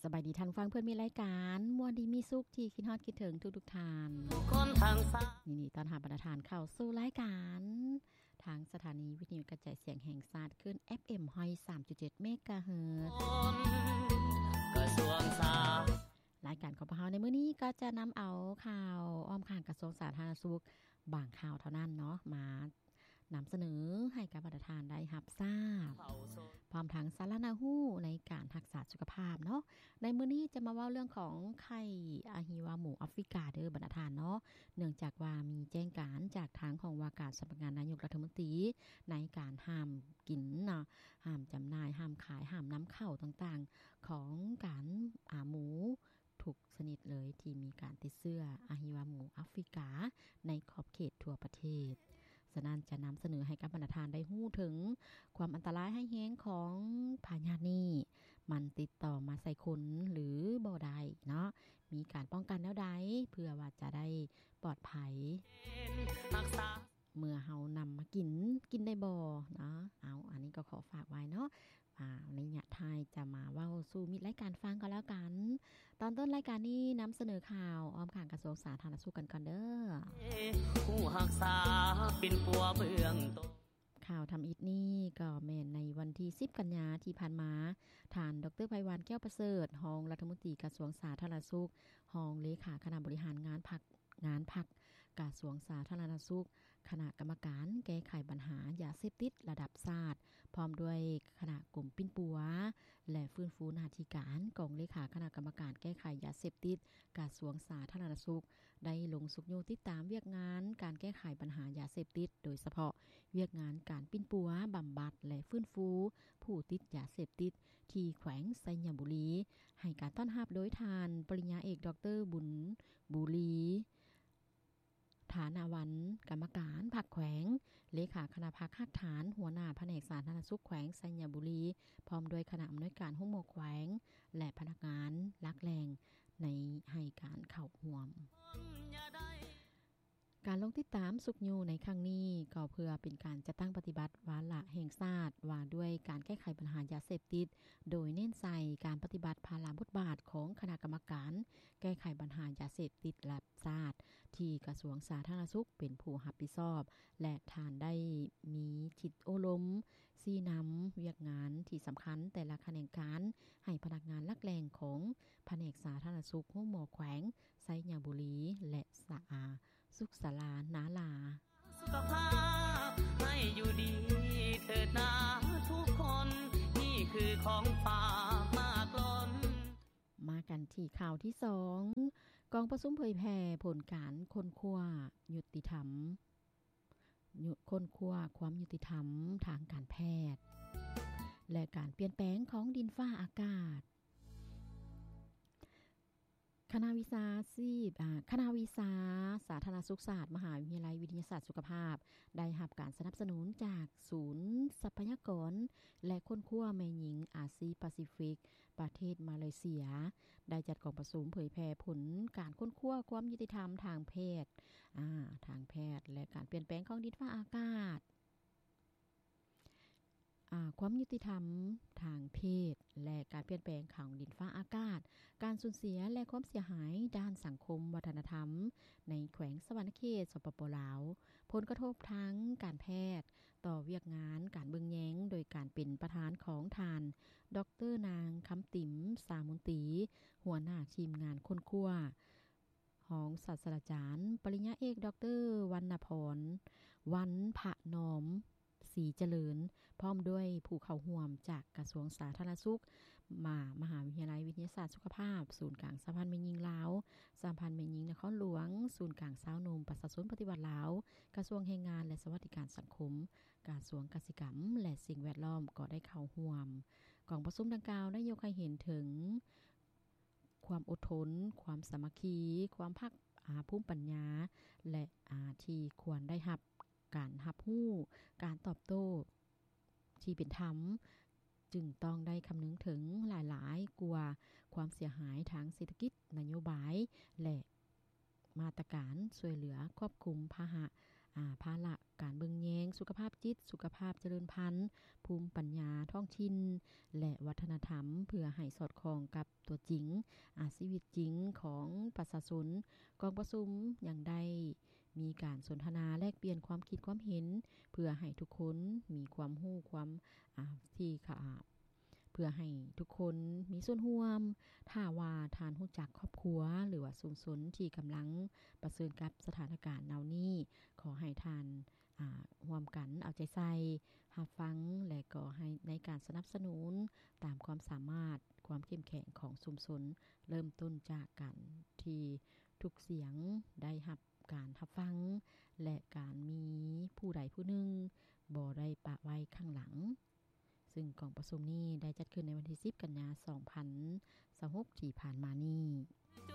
สบายดีท่านฟังเพื่อนมีรายการมวลดีมีสุขที่คิดฮอดคิดถึงทุกท่านนี่ตอนหาบรรณาทานเข้าสู่รายการทางสถานีวิทยุกระจายเสียงแห่งชาติขึ้น FM 103.7 เมกะเฮิรตซ์รายการของพวกเราในมื้อนี้ก็จะนำเอาข่าวอ้อมข้างกระทรวงสาธารณสุขบางข่าวเท่านั้นเนาะมานำเสนอให้กับบรรดาทานได้รับทราบพร้อมทั้งสาระน่าฮู้ในการรักษาสุขภาพเนาะในมื้อนี้จะมาเว้าเรื่องของไข้อะฮิวาหมูแอฟริกาเด้อบรรดาทานเนาะเนื่องจากว่ามีแจ้งการจากทางของว่าการสำนักงานนายกรัฐมนตรีในการห้ามกินเนาะห้ามจำหน่ายห้ามขายห้ามนำเข้าต่างๆของการหมูทุกชนิดเลยที่มีการติดเชื้ออะฮิวาหมูแอฟริกาในขอบเขตทั่วประเทศฉะนั้นจะนำเสนอให้กับบรรดาทานได้ฮู้ถึงความอันตรายให้แฮงของพยาธินี้มันติดต่อมาใส่คนหรือบ่ได้เนาะมีการป้องกันแนวใดเพื่อว่าจะได้ปลอดภัยเมื่อเฮานำมากินได้บ่เนาะอันนี้ก็ขอฝากไว้เนาะในหยะไทยจะมาเว้าสู่มิตรรายการฟังก็แล้วกันตอนต้นรายการนี้นำเสนอข่าวอ้อมข้างกระทรวงสาธารณสุขกันก่อนเด้อผู้รักษาเป็นปัวเบื้องต้นข่าวทำอิฐนี้ก็แม่นในวันที่10กันยาที่ผ่านมาท่านดร.ไพวันแก้วประเสริฐรองรัฐมนตรีกระทรวงสาธารณสุขรองเลขาคณะบริหารงานพรรคกระทรวงสาธารณสุขคณะกรรมการแก้ไขปัญหายาเสพติดระดับชาติพร้อมด้วยคณะกลุ่มปิ้นปัวและฟื้นฟูหน้าที่การกองเลขาคณะกรรมการแก้ไขยาเสพติดกระทรวงสาธารณสุขได้ลงสุขโยติดตามเวียกงานการแก้ไขปัญหายาเสพติดโดยเฉพาะเวียกงานการปิ้นปัวบำบัดและฟื้นฟูผู้ติดยาเสพติดที่แขวงไซยบุรีให้การต้อนรับโดยทานปริญญาเอกดร.บุญบุรีฐานาวันกรรมการพรรคแขวงเลขาคณะพรรคฐานหัวหน้าแผนกสาธารณสุขแขวงไซยบุรีพร้อมด้วยคณะอำนวยการห้องหมวกแขวงและพนักงานลักแรงในให้การเข้าร่วมการลงติดตามสุขยูในครั้งนี้ก็เพื่อเป็นการจัดตั้งปฏิบัติวาระแห่งชาติว่าด้วยการแก้ไขปัญหายาเสพติดโดยเน้นใส่การปฏิบัติภาระบทบาทของคณะกรรมการแก้ไขปัญหายาเสพติดระดับชาติที่กระทรวงสาธารณสุขเป็นผู้รับผิดชอบและทานได้มีจิตโอลมชี้นำเวียกงานที่สำคัญแต่ละแขนงการให้พนักงานลักแรงของแผนกสาธารณสุขห้องหมอแขวงไซยบุรีและสะอาสุขศาลานาลาสุขภาพให้อยู่ดีเถิดนาทุกคนนี่คือของฝากมากล้นมากันที่ข่าวที่2กองประชุมเผยแพร่ผลการค้นคว้ายุติธรรมค้นคว้าความยุติธรรมทางการแพทย์และการเปลี่ยนแปลงของดินฟ้าอากาศคณะวิชาสาธารณสุขศาสตร์มหาวิทยาลัยวิทยาศาสตร์สุขภาพได้รับการสนับสนุนจากศูนย์ทรัพยากรและค้นคว้าแม่หญิงอาซีแปซิฟิกประเทศมาเลเซียได้จัดกองประชุมเผยแพร่ผลการค้นคว้าความยุติธรรมทางเพศและการเปลี่ยนแปลงของดินฟ้าอากาศความยุติธรรมทางเพศและการเปลี่ยนแปลงของดินฟ้าอากาศการสูญเสียและความเสียหายด้านสังคมวัฒนธรรมในแขวงสวรรณเขตสปป.ลาวผลกระทบทั้งการแพทย์ต่อเวียกงานการเบิ่งแย้งโดยการเป็นประธานของทานดร.นางคำติ๋มสามุนตีหัวหน้าทีมงานค้นคว้าของศาสตราจารย์ปริญญาเอกดร.วรรณพรวันพะนอมสีเจริญพร้อมด้วยผู้เข้าร่วมจากกระทรวงสาธารณสุขมหาวิทยาลัยวิทยาศาสตร์สุขภาพศูนย์กลางสหพันธ์แม่หญิงลาวสหพันธ์แม่หญิงนครหลวงศูนย์กลางสาวหนุ่มประชาชนปฏิบัติลาวกระทรวงแรงงานและสวัสดิการสังคมกระทรวงกสิกรรมและสิ่งแวดล้อมก็ได้เข้าร่วมกองประชุมดังกล่าวได้ยกให้เห็นถึงความอดทนความสามัคคีความภาคภูมิปัญญาและที่ควรได้รับการรับรู้การตอบโต้ที่เป็นธรรมจึงต้องได้คำนึงถึงหลายๆกว่าความเสียหายทางเศรษฐกิจนโยบายและมาตรการช่วยเหลือควบคุมพาหะภาระการเบิ่งแยงสุขภาพจิตสุขภาพเจริญพันธุ์ภูมิปัญญาท้องถิ่นและวัฒนธรรมเพื่อให้สอดคล้องกับตัวจริงชีวิตจริงของประชาชนกองประชุมยังได้มีการสนทนาแลกเปลี่ยนความคิดความเห็นเพื่อให้ทุกคนมีความรู้ความที่เพื่อให้ทุกคนมีส่วนร่วมถ้าว่าทานรู้จักครอบครัวหรือว่าชุมชนที่กำลังประเผชิญกับสถานการณ์แนวนี้ขอให้ทานร่วมกันเอาใจใส่รับฟังและก็ให้ในการสนับสนุนตามความสามารถความเข้มแข็งของชุมชนเริ่มต้นจากการที่ทุกเสียงได้รับการรับฟังและการมีผู้ใดผู้หนึ่งบ่ได้ปะไว้ข้างหลังซึ่งกองประชุมนี้ได้จัดขึ้นในวันที่10 กันยายน 2026 ที่ผ่านมานี้